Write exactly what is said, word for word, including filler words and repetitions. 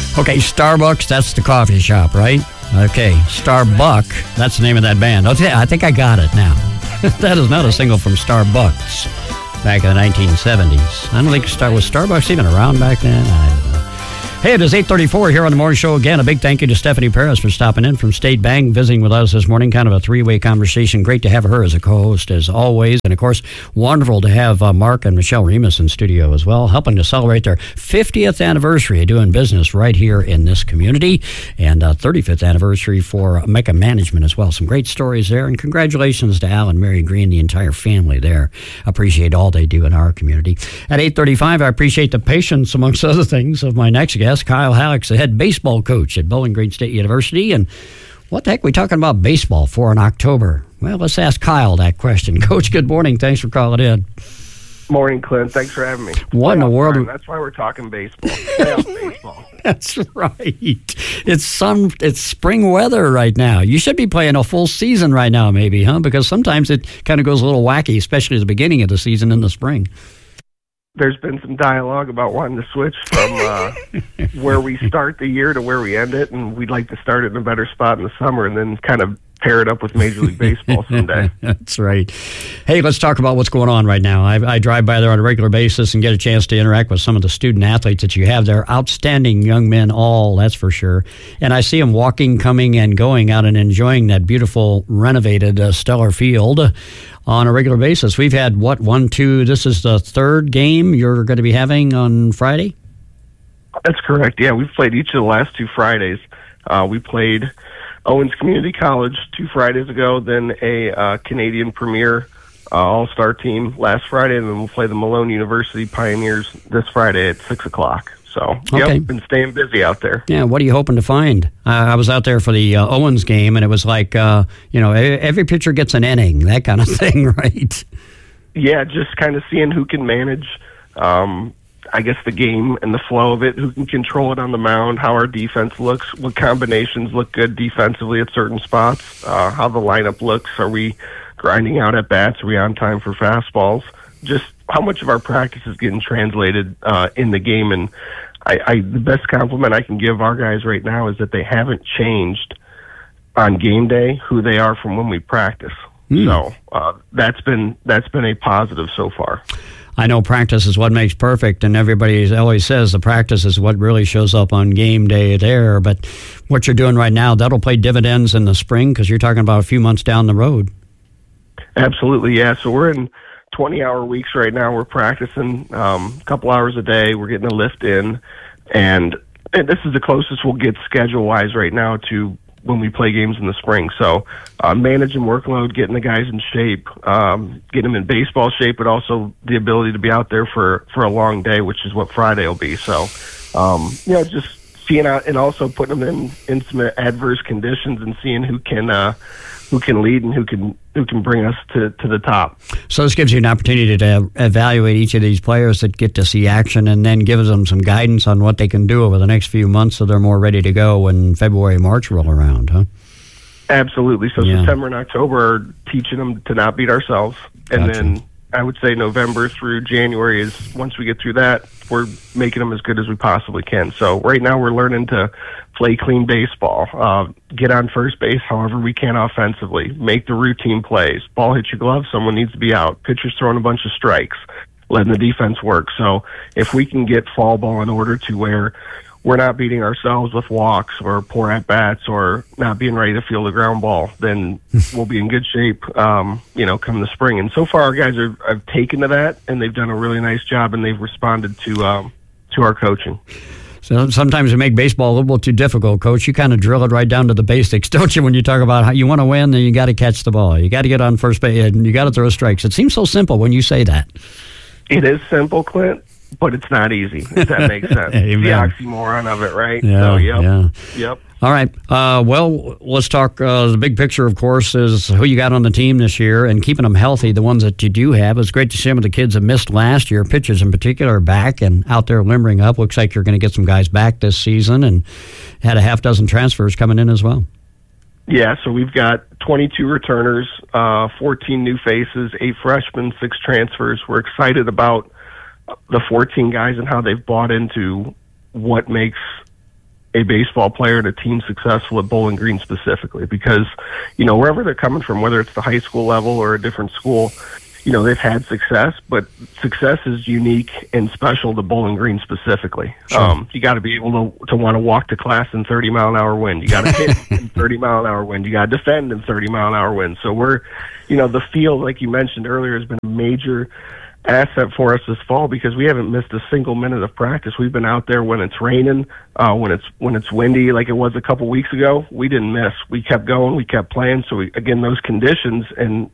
Okay, Starbucks, that's the coffee shop, right? Okay, Starbuck, that's the name of that band. Okay, I think I got it now. That is not a single from Starbucks back in the nineteen seventies. I don't think Star was Starbucks even around back then. I don't know. Hey, it is eight thirty-four here on the morning show again. A big thank you to Stephanie Paris for stopping in from State Bank, visiting with us this morning. Kind of a three-way conversation. Great to have her as a co-host, as always. And, of course, wonderful to have uh, Mark and Michelle Remus in studio as well, helping to celebrate their fiftieth anniversary of doing business right here in this community, and uh, thirty-fifth anniversary for Mecca Management as well. Some great stories there, and congratulations to Al and Mary Green, the entire family there. Appreciate all they do in our community. At eight thirty-five, I appreciate the patience, amongst other things, of my next guest, Kyle Halleck, the head baseball coach at Bowling Green State University. And what the heck are we talking about baseball for in October? Well, let's ask Kyle that question. Coach, good morning. Thanks for calling in. Morning, Clint. Thanks for having me. What in the world? Time. That's why we're talking baseball. Playoff baseball. That's right. It's sun. It's spring weather right now. You should be playing a full season right now, maybe, huh? Because sometimes it kind of goes a little wacky, especially at the beginning of the season in the spring. There's been some dialogue about wanting to switch from uh, where we start the year to where we end it, and we'd like to start it in a better spot in the summer and then kind of pair it up with Major League Baseball someday. That's right. Hey, let's talk about what's going on right now. I, I drive by there on a regular basis and get a chance to interact with some of the student athletes that you have there. Outstanding young men all, that's for sure. And I see them walking, coming, and going out and enjoying that beautiful, renovated uh, Stellar Field on a regular basis. We've had, what, one, two, this is the third game you're going to be having on Friday? That's correct. Yeah, we've played each of the last two Fridays. Uh, we played Owens Community College two Fridays ago, then a uh, Canadian Premier uh, All-Star team last Friday, and then we'll play the Malone University Pioneers this Friday at six o'clock. So, okay. Yep, been staying busy out there. Yeah, what are you hoping to find? Uh, I was out there for the uh, Owens game, and it was like, uh, you know, every pitcher gets an inning, that kind of thing, right? Yeah, just kind of seeing who can manage, um, I guess, the game and the flow of it, who can control it on the mound, how our defense looks, what combinations look good defensively at certain spots, uh, how the lineup looks. Are we grinding out at bats? Are we on time for fastballs? Just how much of our practice is getting translated uh, in the game. And I, I, the best compliment I can give our guys right now is that they haven't changed on game day who they are from when we practice. Mm. So uh, that's been that's been a positive so far. I know practice is what makes perfect, and everybody always says the practice is what really shows up on game day there. But what you're doing right now, that'll pay dividends in the spring because you're talking about a few months down the road. Absolutely, yeah. So we're in twenty-hour weeks right now. We're practicing um, a couple hours a day. We're getting a lift in, and, and this is the closest we'll get schedule-wise right now to when we play games in the spring. So uh, managing workload, getting the guys in shape, um, getting them in baseball shape, but also the ability to be out there for, for a long day, which is what Friday will be. So, um, you know, just seeing out and also putting them in, in some adverse conditions and seeing who can uh, who can lead and who can who can bring us to, to the top. So this gives you an opportunity to evaluate each of these players that get to see action and then gives them some guidance on what they can do over the next few months so they're more ready to go when February, March roll around, huh? Absolutely. So yeah. September and October are teaching them to not beat ourselves. And gotcha. Then I would say November through January is, once we get through that, we're making them as good as we possibly can. So right now we're learning to play clean baseball, uh, get on first base however we can offensively, make the routine plays. Ball hits your glove, someone needs to be out. Pitcher's throwing a bunch of strikes, letting the defense work. So if we can get fall ball in order to where we're not beating ourselves with walks or poor at-bats or not being ready to field a ground ball, then we'll be in good shape, um, you know, come the spring. And so far our guys are, have taken to that, and they've done a really nice job, and they've responded to um, to our coaching. So sometimes we make baseball a little too difficult, Coach. You kind of drill it right down to the basics, don't you, when you talk about how you want to win, then you got to catch the ball. You got to get on first base, and you got to throw strikes. It seems so simple when you say that. It is simple, Clint, but it's not easy, if that makes sense. Amen. The oxymoron of it, right? Yeah, so, yep, yeah. Yep. All right. Uh, well, let's talk. Uh, the big picture, of course, is who you got on the team this year and keeping them healthy, the ones that you do have. It's great to see some of the kids that missed last year, pitchers in particular, are back and out there limbering up. Looks like you're going to get some guys back this season and had a half dozen transfers coming in as well. Yeah, so we've got twenty-two returners, uh, fourteen new faces, eight freshmen, six transfers. We're excited about the fourteen guys and how they've bought into what makes a baseball player and a team successful at Bowling Green specifically, because, you know, wherever they're coming from, whether it's the high school level or a different school, you know, they've had success, but success is unique and special to Bowling Green specifically. Sure. Um, you got to be able to, to want to walk to class in thirty mile an hour wind. You got to hit in thirty mile an hour wind. You got to defend in thirty mile an hour wind. So we're, you know, the field, like you mentioned earlier, has been a major asset for us this fall because we haven't missed a single minute of practice. We've been out there when it's raining, uh, when it's when it's windy, like it was a couple weeks ago. We didn't miss. We kept going. We kept playing. So we, again, those conditions and